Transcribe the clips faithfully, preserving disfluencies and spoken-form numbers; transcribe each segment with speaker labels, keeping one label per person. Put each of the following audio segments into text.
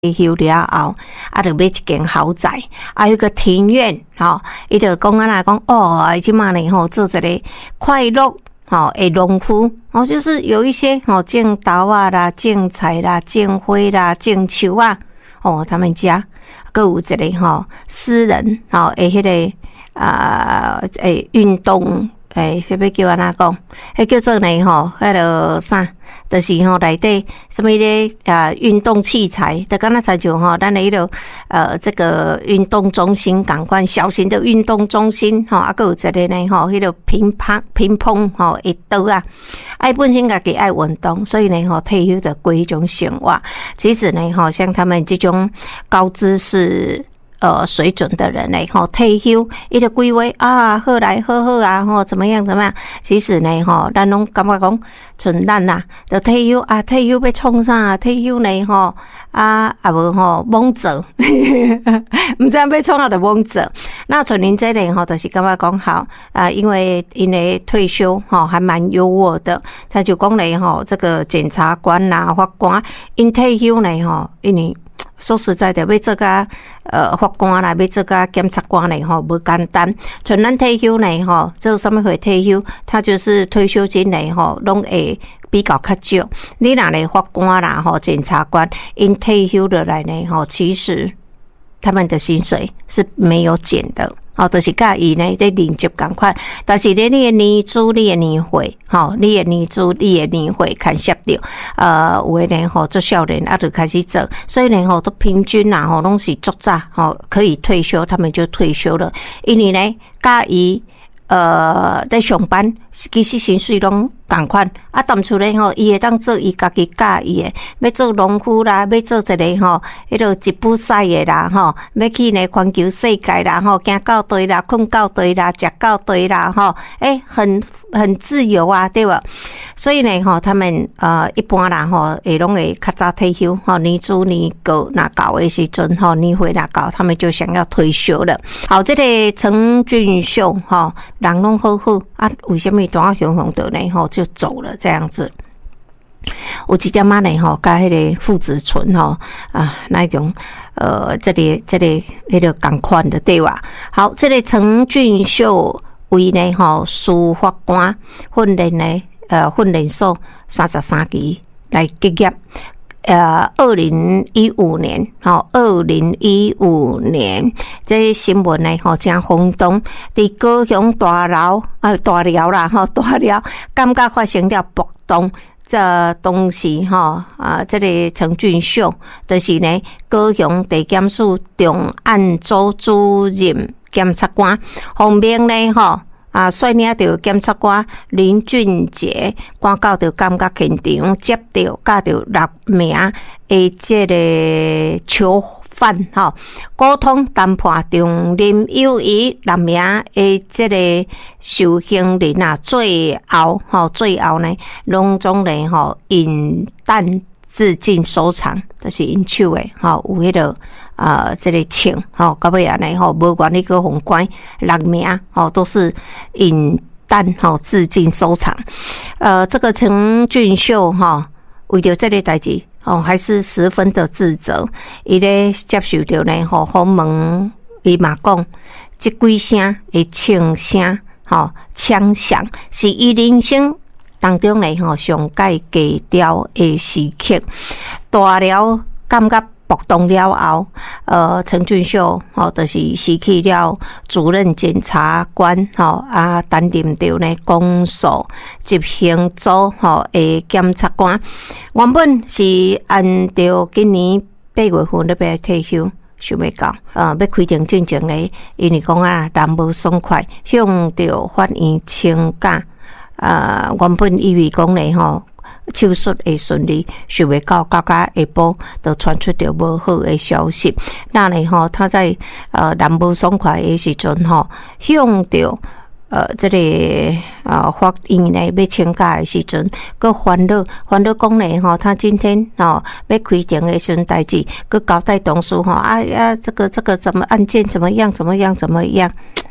Speaker 1: 退休了后，啊，就买一间豪宅，啊，有个庭院，吼，伊就讲啊来讲，哦，即马呢吼，做一个快乐吼诶农夫，哦，就是有一些吼种豆啊啦、种菜啦、种花啦、种树啊，哦，他们家还有一个吼私人吼诶迄个啊诶运动。诶，迄要叫安怎讲？迄叫做呢吼，迄个啥，就是吼内底什么咧啊运动器材，就敢若才就吼，咱咧迄个呃这个运动中心共款小型的运动中心吼，啊，还有一个呢吼，迄个乒乓乒乓吼一刀啊，爱本身家己爱运动，所以呢吼退休的过迄种生活，其实呢吼，像他们这种高知识。呃，水准的人嘞，吼退休，伊就规划啊，好来好好啊，吼怎么样怎么样？其实呢，吼咱拢感觉讲，像咱呐，就退休啊，退休要创啥？退休呢，吼啊啊无吼猛做，唔知要创啥就猛做。那像您这类吼，就是感觉讲好啊，因为因为退休吼还蛮优渥的，他就讲嘞吼，这个检察官啦、法官，因退休呢吼，因为。说实在的，要做个呃法官啦，要做个检察官呢，吼，不简单。像咱退休呢，吼，做什么会退休？他就是退休金呢，吼，拢会比较较少。你若咧法官啦，吼，检察官因退休的来呢，吼，其实他们的薪水是没有减的。哦，就是甲伊呢咧连接共款，但是咧你的年资、你的年会，吼，你的年资、你的年会看摄着，呃，有诶呢吼做少年啊就开始做，所以呢吼都平均啊吼拢是足早吼可以退休，他们就退休了，因为呢甲伊呃在上班，其实薪水拢共款，啊，但厝咧吼，伊会当做伊家己喜意诶，要做农夫啦，要做一个吼，迄个吉普赛诶啦，吼，要去呢环球世界啦，吼，行到对啦，困到对啦，食到对啦，吼，诶，很很自由啊，对吧？所以呢，吼，他们呃一般啦，吼，会拢会较早退休，吼，年资年过若到诶时阵，吼，年岁若到，他们就想要退休了。好，这个陈俊秀，吼，人拢好好啊，为什么大雄雄的呢？吼就走了这样子。有一点仔呢吼，甲迄个父子醇吼啊，那一种呃，这里这里迄个共款的对吧？好，这个陈俊秀为呢吼司法官训练呢呃训练所三十三期来结业。呃，二零一五年，吼，二零一五年，这新闻呢，吼，真轰动，伫高雄大寮啊，大寮啦，吼，大寮，感觉发生了暴动。这当时吼啊，这个陈俊秀，就是呢，高雄地检署重案组主任检察官，方面呢，吼。啊，率领着检察官林俊杰，赶到着感觉现场，接到甲着六名诶，这个囚犯吼，沟通谈判中林友仪六名诶，这个受刑人啊，最后吼，最后呢，拢总呢吼，引弹自尽收场，这是因手诶，吼，有迄个。呃，这个请吼，到尾安尼吼，无管你个宏观六名吼，都是引弹吼自尽收场。呃，这个陈俊秀哈，为着这个代志哦，还是十分的自责。伊咧接受着呢吼，访问伊嘛讲，这几声的枪声吼，枪响是伊人生当中呢吼上界低调的时刻，大了感觉。暴动了后，呃，陈俊秀吼，就是失去了主任检察官吼啊，担任着呢公诉执行组吼的检察官。原本是按照今年八月份要来退休，想要到呃要开庭进前呢，因为讲啊人无爽快，向着法院请假。呃，原本以为讲呢吼。手术会顺利，想要到到到下晡，就传出着无好的消息。那呢吼，他在呃人无爽快的时阵吼，向着呃这个呃法院呢要请假的时阵，佮烦恼烦恼讲呢吼，他今天哦要开庭的时阵代志，佮交代同事吼啊啊这个这个怎么案件怎么样怎么样怎么样。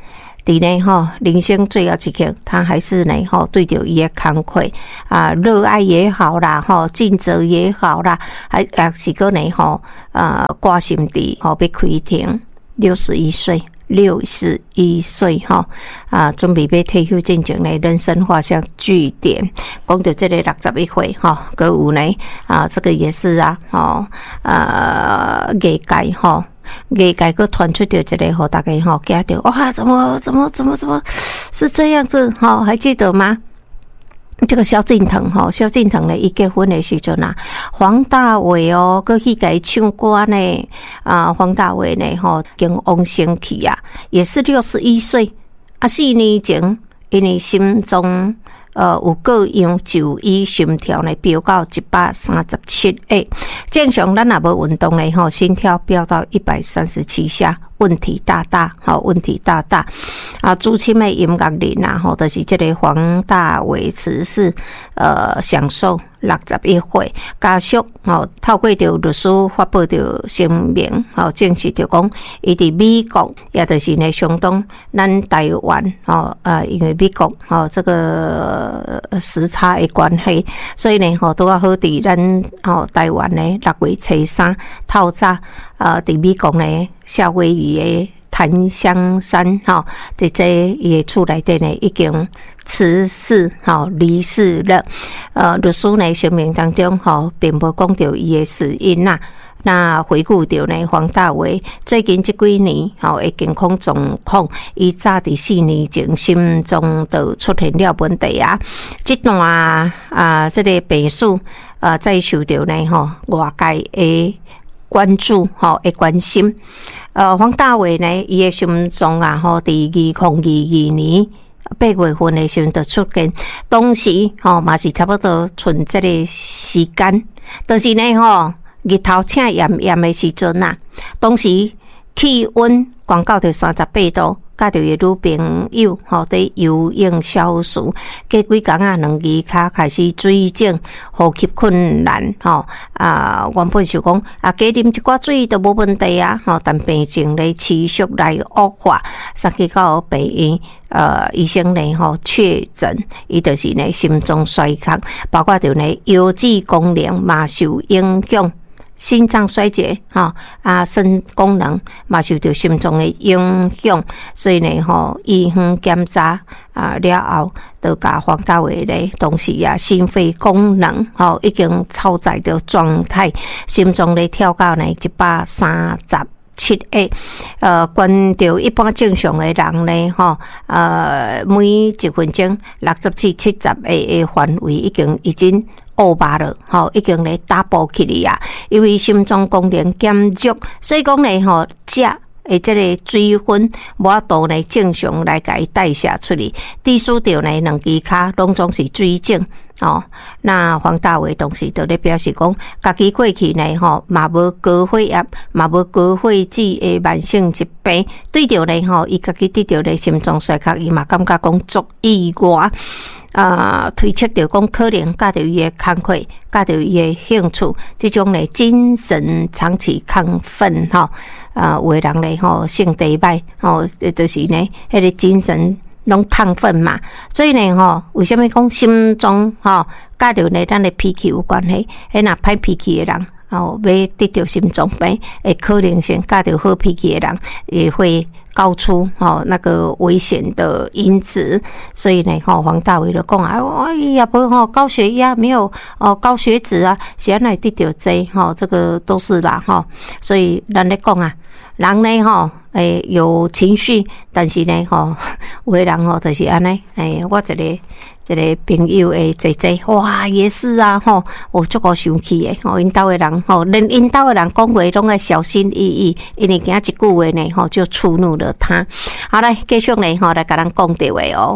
Speaker 1: 伫呢吼人生最后一刻，他还是呢吼对着伊的工课啊，热爱也好啦，吼尽责也好啦，还也是个呢吼啊挂心伫吼要开庭，六十一岁。六十一岁哈啊，准备要退休进前呢，人生画下句点。讲到这个六十一岁哈，各有呢啊，这个也是啊，哦呃，业界哈，业界个传出掉这个吼，大家吼惊到哇，怎么怎么怎么怎么是这样子哈？还记得吗？这个萧敬腾吼，萧敬腾呢，伊结婚的时阵啊，黄大炜哦，佮去给唱歌呢啊，黄大炜呢吼，跟王星去啊，也是六十一岁啊，四年前，因为心中呃有各样就医心跳呢飙到一百三十七下，正常咱也无运动呢吼，心跳飙到一百三十七下。问题大大，好，问题大大啊！朱青的音乐人啊，吼，就是这个黄大炜辞世，呃，享受六十一岁，家属吼透过着律师发布着声明，吼，证实着讲，伊伫美国，也就是呢相当咱台湾，吼，呃，因为美国吼这个时差的关系，所以呢，吼都要好伫咱吼台湾呢六月初三透早。啊，伫美国呢，夏威夷的檀香山，吼，伫这伊的厝内底呢，已经辞世，吼，离世了。呃，律师呢声明当中，吼，并无讲到伊的死因呐。那回顾到呢，黄大炜最近这几年，吼，的健康状况，伊早伫四年前心中就出现了问题啊。这段啊，这个病史啊，再受到呢，吼，外界的关注吼，会关心。呃，黄大炜呢，伊的心脏啊，吼，伫二零二二年八月份的时候就出现，当时吼嘛是差不多剩这个时间，但是呢吼，日头请炎炎的时阵呐，当时气温降到着三十八度。甲着伊女朋友吼伫游泳消暑，过几工啊，两支骹开始水肿，呼吸困难吼啊。原本想讲啊，加啉一寡水都无问题啊，吼，但病情咧持续来恶化，上去到病院，呃，医生呢吼确诊，伊就是呢心脏衰竭，包括着呢腰子功能嘛受影响。心脏衰竭，哈啊，肾功能嘛受到心脏的影响，所以呢，吼医院检查啊了后，就甲黄大炜咧，当时啊心肺功能吼已经超载的状态，心脏咧跳到呢一百三十七下，呃，关着一般正常的人呢，吼，呃，每一分钟六十至七十下的范围已经已经。欧巴了，吼，已经咧打波起嚟啊！因为心脏功能减弱，所以讲咧，吼，食诶，这个水分无法度呢正常来甲伊代谢出嚟，致使着呢两支骹拢总是水肿哦。那黄大炜当时就咧表示讲，家己过去呢，吼，嘛无高血压，嘛无高血脂诶慢性疾病，对着呢，吼，伊家己得着咧心脏衰竭，伊嘛感觉讲足意外。啊、呃，推测着讲可能甲着伊的工课，甲着伊的兴趣，这种咧精神长期亢奋吼，啊、呃，有的人咧吼性地歹吼，就是呢，迄个精神拢亢奋嘛，所以呢吼，为什么讲心脏吼，甲着呢咱的脾气有关系？迄若歹脾气的人。哦，要得到心脏病的可能性，甲着好脾气的人也会高出哦那个危险的因子。所以呢，吼黄大炜就讲啊，哎呀不吼高血压没有哦高血脂啊，是安来得到这吼这个都是啦吼。所以咱咧讲啊，人呢吼诶有情绪，但是呢吼有的人吼就是安尼诶，我一个。这个朋友诶，姐姐，哇，也是啊，吼，我足够生气诶，吼，因兜诶人，吼，连因兜诶人讲话拢爱小心翼翼，因为惊一句话呢，吼，就触怒了他。好来，继续呢，吼，来甲咱讲第话哦。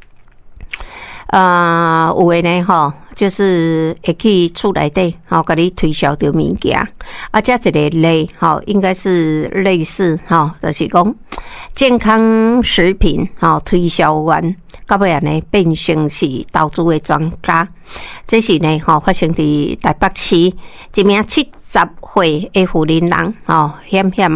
Speaker 1: 呃，有诶呢，吼，就是会去厝内底，吼，甲你推销着物件，啊，这一个类，吼，应该是类似，吼，就是讲健康食品，吼，推销员。到尾呢，变成是投资的专家。这是呢，吼发生伫台北市一名七十岁的妇人人，吼险险啊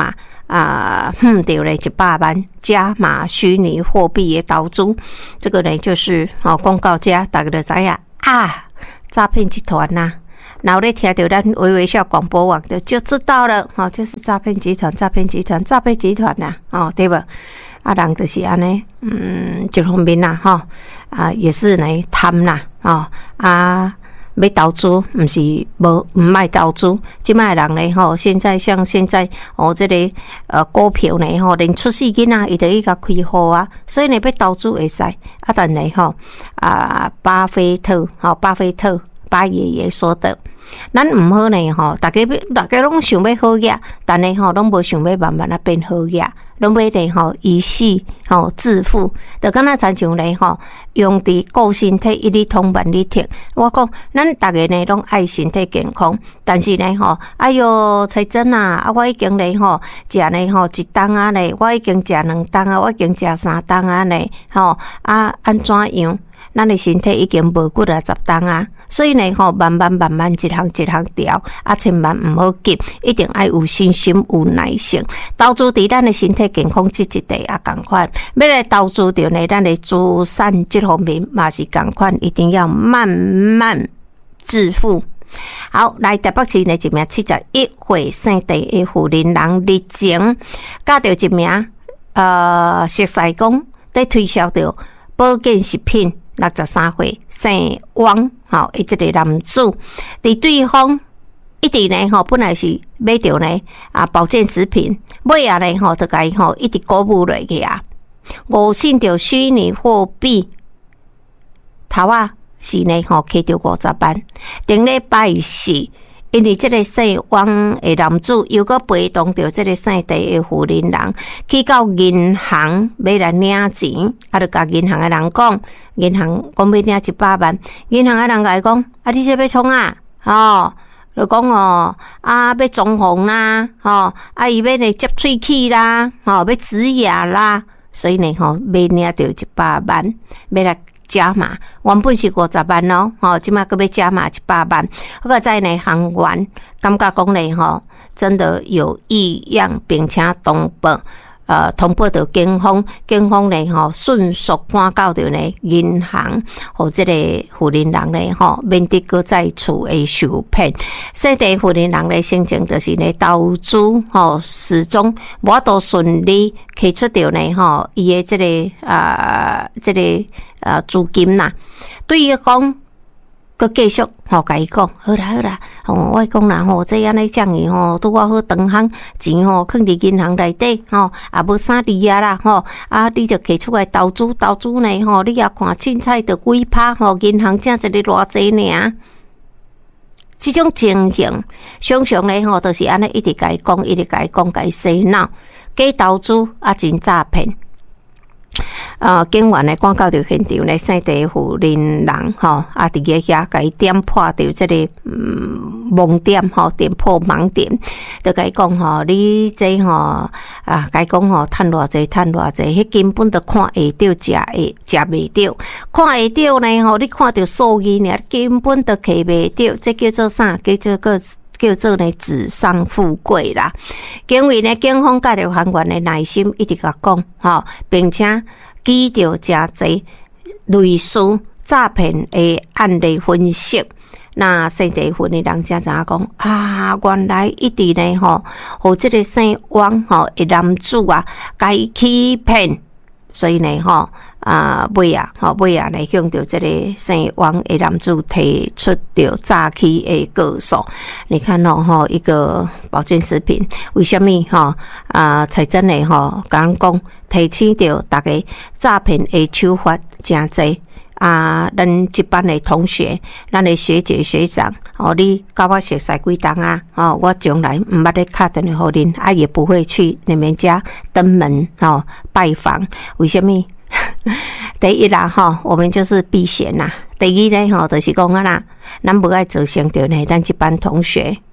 Speaker 1: 啊，哼到咧一百万加码虚拟货币的投资，这个呢就是哦广告家大家都知影啊，诈骗集团呐、啊。然后咧听到咱微微笑广播网的就知道了，哦，就是诈骗集团，诈骗集团，诈骗集团呐、啊，哦，对吧？啊，人就是安尼，嗯，一方面呐，哈，啊，也是来贪啦，哦，啊，要投资，唔是无唔卖投资，即卖人咧，吼，现在像现在哦，这个呃股票呢，吼，连出世囡仔伊都伊甲开户啊，所以呢要投资会使，啊，但呢，吼，啊，巴菲特，吼，巴菲特。巴爷爷说的，咱唔好呢吼，大家要大家拢想要好嘢，但呢吼拢无想要慢慢啊变好嘢，拢要呢吼一夕吼致富，就敢若亲像呢吼用伫顾身体一日通万日听。我讲咱大家呢拢爱身体健康，但是呢吼，哎哟彩珍啊，啊我已经呢吼食呢吼一顿啊呢，我已经食两顿啊，我已经食三顿啊呢，吼啊安怎样？咱的身体已经无几啊十顿啊，所以呢吼，慢慢慢慢一项一项调，啊，千万唔好急，一定要有信心、有耐性。投资伫咱的身体健康这一块也共款，要来投资着呢，咱的资产这方面嘛是共款，一定要慢慢致富。好，来台北市呢一名七十一岁姓陈的妇人人日前嫁着一名呃熟识工，在推销着保健食品。六十三岁姓汪，吼，伊这个男子，伫对方一直呢，吼，本来是买着呢啊保健食品，尾啊呢，吼，就甲伊吼一直鼓舞落去啊，误信着虚拟货币，头啊是呢，吼，摕着五十万，顶礼拜四。因为这个姓汪的男子又搁陪同着这个姓陈的妇人人去到银行要来领钱，啊，就甲银行的人讲，银行讲要领一百万，银行的人甲伊讲，啊，你这要创啊？哦，就讲哦，啊，要装潢啦，哦，啊，伊要来接喙齿啦，哦，要植牙啦，所以呢，吼，要领着一百万，要来。加码，原本是五十万咯，吼，即马搁要加码一百万。好个在呢行员感觉讲咧，吼，真的有异样，并且通报，呃，通报到警方，警方咧吼迅速赶到着呢银行，和这个妇人人咧吼，免得搁再厝会受骗。所以妇人人咧心情就是呢投资吼，始终无都顺利摕出着呢吼，伊诶这个啊、呃，这个。呃，资金呐，对伊讲，佮继续吼，甲伊讲，好啦好啦，吼，我讲啦吼，这样咧讲伊吼，拄我好长项钱吼，放伫银行内底吼，也无啥利啊啦吼，啊，你着摕出来投资投资呢吼，你也看凊彩着几拍吼，银行正一日偌济尔，这种情形，常常咧吼，都是安尼一直甲伊讲，一直甲伊讲，甲伊洗脑，假投资啊，真诈骗。呃，警员呢赶到着现场呢，姓陈妇人人吼，啊，伫个遐甲伊点破着这个嗯盲点吼，点破盲点，就甲伊讲吼，你这吼啊，甲伊讲吼，趁偌济，趁偌济，迄根本都看会到，食会食袂到，看会到呢吼，你看到数字呢，根本都摕袂到，这叫做啥？叫做个。叫做呢纸上富贵啦，因为呢警方甲着行员的耐心一直甲讲吼，并且记着真侪类似诈骗的案例分析。那姓陈妇人人才知影讲啊，原来一直呢吼，和这个姓汪吼的男子啊，甲伊欺骗，所以呢吼。啊，尾啊，吼尾啊，来向着这个姓汪的男子提出着诈欺的告诉。你看咯，吼一个保健食品，为什么吼啊？才真的吼，讲讲提醒着大家诈骗的手法真多。啊，咱一班的同学，咱的学姐学长，哦，你甲我熟识几档啊？哦，我将来唔捌咧打电话给恁，啊，也不会去你们家登门哦拜访。为什么？第一啦，吼，我们就是避嫌啦。第二呢，吼，就是讲啊啦，咱不爱造成着呢，咱一班同学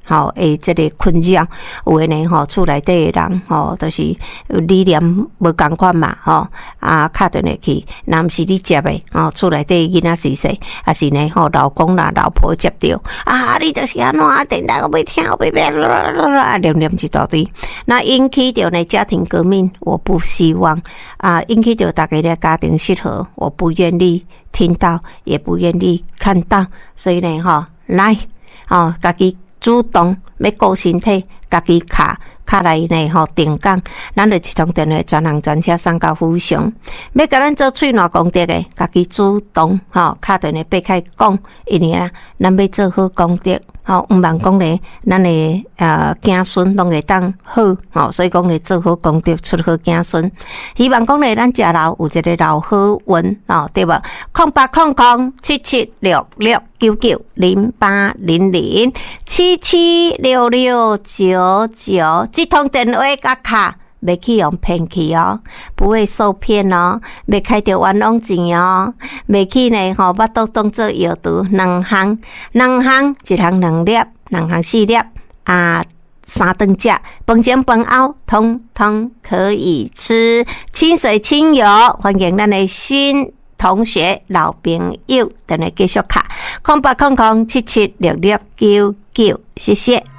Speaker 1: 吼，诶，这个困扰，有诶呢吼，厝内底诶人吼，都、就是理念无共款嘛，吼啊，敲电话去，若毋是你接诶，吼，厝内底囡仔细细，啊是呢吼，老公啦、老婆接着，啊，你就是安怎电台我要听，我要要念念一大堆，那引起着呢家庭革命，我不希望啊，引起着大家的家庭失和，我不愿意听到，也不愿意看到，所以呢，吼，来，吼，家己。主动要顾身体，家己卡卡来呢吼定岗，咱就一通电话专人专车送到府上。要甲咱做喙暖功德的，家己主动吼卡电话爬开讲，因为啦，咱要做好功德，吼毋茫讲咧，咱的呃子孙拢会当好，吼，所以讲咧做好功德，出好子孙。希望讲咧，咱食老有一个老好运，吼，对无？空八空空七七六六九九零八零零七七六六九九，这通电话甲卡，袂去用骗去哦，不会受骗哦，袂开着冤枉钱哦，袂去呢吼，巴肚当做药毒，两项，两项，一项两粒，两项四粒啊。三顿食，饭前饭后通通可以吃，清水清油，欢迎咱的新同学、老朋友，等下继续卡，空八空空七七六六九九，谢谢。